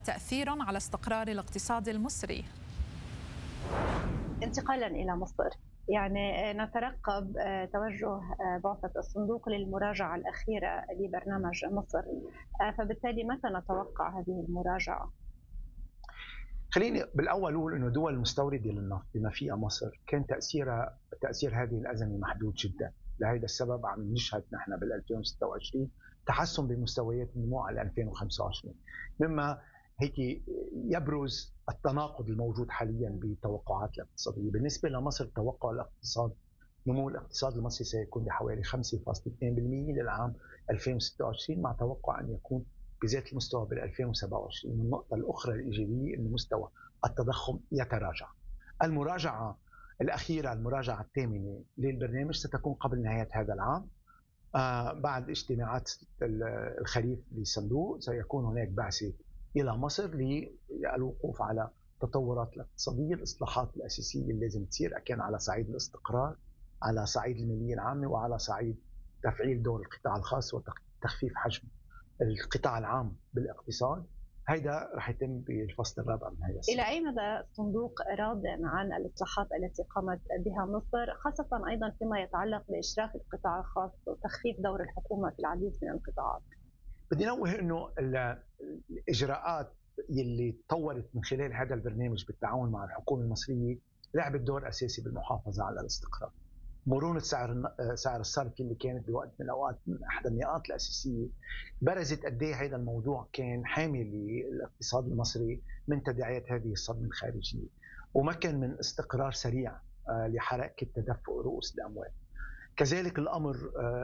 تأثير على استقرار الاقتصاد المصري. انتقالا إلى مصر، يعني نترقب توجه بعثة الصندوق للمراجعة الأخيرة لبرنامج مصر، فبالتالي متى نتوقع هذه المراجعة؟ خليني بالاول اقول انه دول المستورده للنفط بما فيها مصر كان تاثير هذه الازمه محدود جدا، لهذا السبب عم نشهد نحن بال 2026 تحسن بمستويات النمو على 2025، مما هيك يبرز التناقض الموجود حاليا بالتوقعات الاقتصاديه. بالنسبه لمصر توقع الاقتصاد نمو الاقتصاد المصري سيكون بحوالي 5.2% للعام 2026 مع توقع ان يكون بذات المستوى بال 2027. النقطة الأخرى الإيجابية أن مستوى التضخم يتراجع. المراجعة الأخيرة، المراجعة الثامنة للبرنامج ستكون قبل نهاية هذا العام. بعد اجتماعات الخريف للصندوق سيكون هناك بعثة إلى مصر للوقوف على التطورات الاقتصادية، الإصلاحات الأساسية اللي لازم تصير كان على صعيد الاستقرار، على صعيد المالية العامة، وعلى صعيد تفعيل دور القطاع الخاص وتخفيف حجم القطاع العام بالاقتصاد. هيدا رح يتم بالفصل الرابع من هذا السنة. إلى أي مدى الصندوق راض عن الإصلاحات التي قامت بها مصر، خاصة أيضا فيما يتعلق بإشراف القطاع الخاص وتخفيف دور الحكومة في العديد من القطاعات؟ بدي نوه أنه الإجراءات يلي تطورت من خلال هذا البرنامج بالتعاون مع الحكومة المصرية لعبت دور أساسي بالمحافظة على الاستقرار. مرونة سعر الصرف اللي كانت بوقت من الأوقات من أحد النقاط الأساسية برزت قد ايه هذا الموضوع كان حامي للاقتصاد المصري من تداعيات هذه الصدمة الخارجية، ومكن من استقرار سريع لحركة تدفق رؤوس الأموال. كذلك الأمر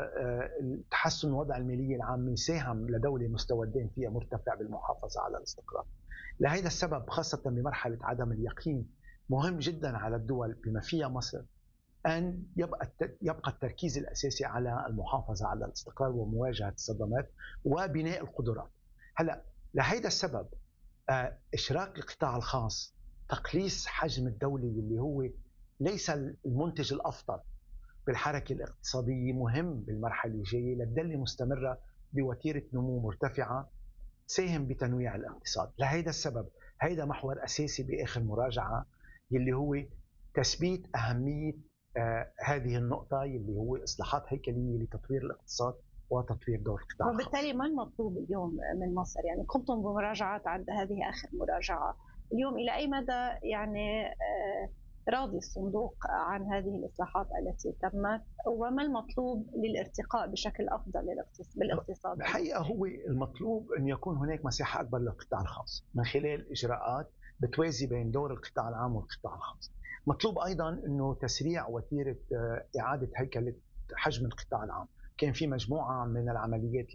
تحسن الوضع المالي العام يساهم لدولة مستوى الدين فيها مرتفع بالمحافظة على الاستقرار. لهذا السبب خاصة بمرحلة عدم اليقين مهم جدا على الدول بما فيها مصر أن يبقى التركيز الأساسي على المحافظة على الاستقرار ومواجهة الصدمات وبناء القدرات. هلا لهذا السبب إشراك القطاع الخاص، تقليص حجم الدولة اللي هو ليس المنتج الأفضل بالحركة الاقتصادية مهم بالمرحلة الجاية لتضل مستمرة بوتيرة نمو مرتفعة تساهم بتنويع الاقتصاد. لهذا السبب هذا محور أساسي بآخر مراجعة اللي هو تثبيت أهمية هذه النقطة اللي هو إصلاحات هيكلية لتطوير الاقتصاد وتطوير دور القطاع الخاص. وبالتالي ما المطلوب اليوم من مصر؟ يعني قمتم بمراجعات عند هذه آخر مراجعة، اليوم إلى أي مدى يعني راضي الصندوق عن هذه الإصلاحات التي تمت، وما المطلوب للارتقاء بشكل أفضل بالاقتصاد؟ الحقيقة هو المطلوب أن يكون هناك مساحة أكبر للقطاع الخاص من خلال إجراءات بتوازي بين دور القطاع العام والقطاع الخاص. مطلوب أيضا أنه تسريع وتيرة إعادة هيكلة حجم القطاع العام. كان في مجموعة من العمليات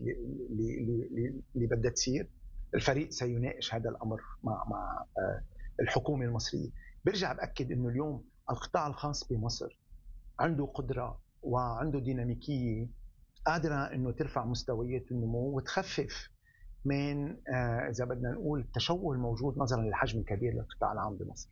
اللي بدها تصير، الفريق سيناقش هذا الأمر مع الحكومة المصرية. برجع بأكد أنه اليوم القطاع الخاص بمصر عنده قدرة وعنده ديناميكية قادرة أنه ترفع مستويات النمو وتخفف من إذا بدنا نقول التشوه الموجود نظرا للحجم الكبير للقطاع العام بمصر.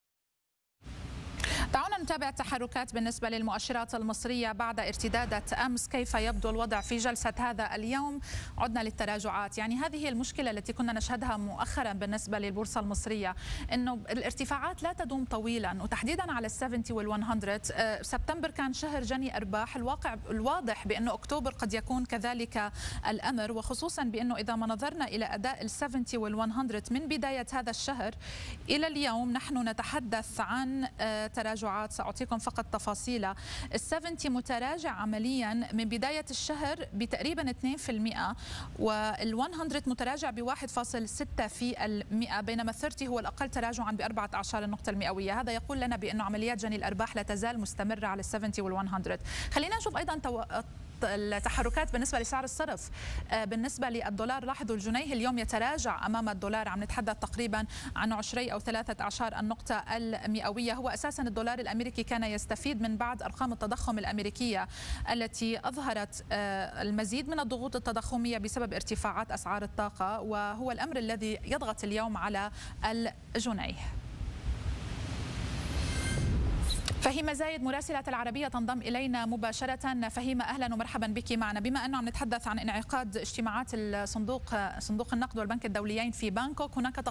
دعونا نتابع التحركات بالنسبة للمؤشرات المصرية بعد ارتدادة أمس. كيف يبدو الوضع في جلسة هذا اليوم؟ عدنا للتراجعات. يعني هذه المشكلة التي كنا نشهدها مؤخرا بالنسبة للبورصة المصرية، أنه الارتفاعات لا تدوم طويلا، وتحديدا على ال70 وال100. سبتمبر كان شهر جني أرباح، الواضح بأنه أكتوبر قد يكون كذلك الأمر، وخصوصا بأنه إذا ما نظرنا إلى أداء ال70 وال100 من بداية هذا الشهر إلى اليوم نحن نتحدث عن تراجعات. سأعطيكم فقط تفاصيلها. ال70 متراجع عمليا من بداية الشهر بتقريبا 2%، وال100 متراجع ب1.6%، بينما ال30 هو الأقل تراجعا ب14 النقطة المئوية. هذا يقول لنا بأن عمليات جني الأرباح لا تزال مستمرة على ال70 وال100. خلينا نشوف أيضا التحركات بالنسبة لسعر الصرف. بالنسبة للدولار لاحظوا الجنيه اليوم يتراجع أمام الدولار، عم نتحدث تقريبا عن 20 أو 13 النقطة المئوية. هو أساسا الدولار الأمريكي كان يستفيد من بعض أرقام التضخم الأمريكية التي أظهرت المزيد من الضغوط التضخمية بسبب ارتفاعات أسعار الطاقة، وهو الأمر الذي يضغط اليوم على الجنيه. فهيمة زايد مراسلة العربية تنضم إلينا مباشرة. فهيمة أهلا ومرحبا بك معنا. بما أنه عم نتحدث عن انعقاد اجتماعات صندوق النقد والبنك الدوليين في بانكوك، هناك